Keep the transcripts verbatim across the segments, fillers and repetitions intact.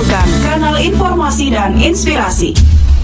Nunukan, kanal informasi dan inspirasi.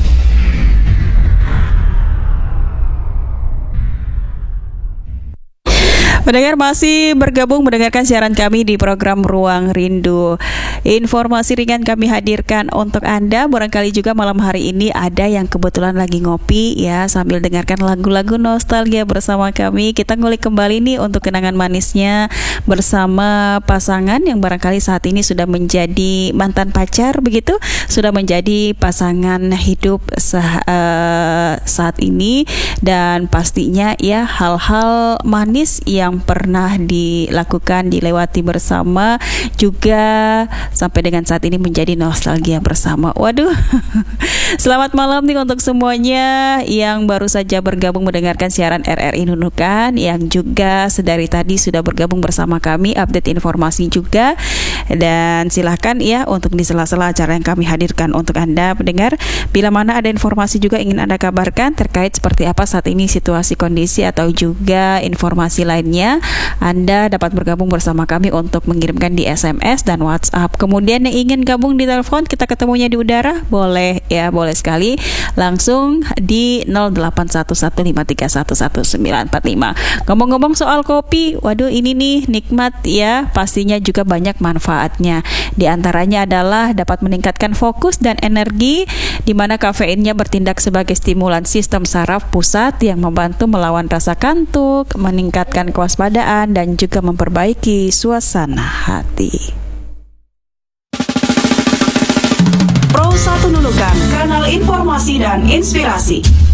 Pendengar masih bergabung mendengarkan siaran kami di program Ruang Rindu. Informasi ringan kami hadirkan untuk Anda. Barangkali juga malam hari ini ada yang kebetulan lagi ngopi ya, sambil dengarkan lagu-lagu nostalgia bersama kami. Kita ngulik kembali nih untuk kenangan manisnya bersama pasangan yang barangkali saat ini sudah menjadi mantan pacar begitu, sudah menjadi pasangan hidup sah- uh, saat ini, dan pastinya ya hal-hal manis yang pernah dilakukan, dilewati bersama juga sampai dengan saat ini menjadi nostalgia bersama. Waduh. Selamat malam nih untuk semuanya yang baru saja bergabung mendengarkan siaran R R I Nunukan, yang juga sedari tadi sudah bergabung bersama kami, update informasi juga. Dan silahkan ya untuk di sela-sela acara yang kami hadirkan untuk Anda pendengar, bila mana ada informasi juga ingin Anda kabarkan terkait seperti apa saat ini situasi kondisi atau juga informasi lainnya, Anda dapat bergabung bersama kami untuk mengirimkan di S M S dan WhatsApp. Kemudian yang ingin gabung di telepon, kita ketemunya di udara, boleh ya, boleh sekali langsung di nol delapan satu satu lima tiga satu satu sembilan empat lima. Ngomong-ngomong soal kopi, waduh ini nih nikmat ya, pastinya juga banyak manfaatnya. Di antaranya adalah dapat meningkatkan fokus dan energi, di mana kafeinnya bertindak sebagai stimulan sistem saraf pusat yang membantu melawan rasa kantuk, meningkatkan kewaspadaan dan juga memperbaiki suasana hati. Pro satu Nunukan, kanal informasi dan inspirasi.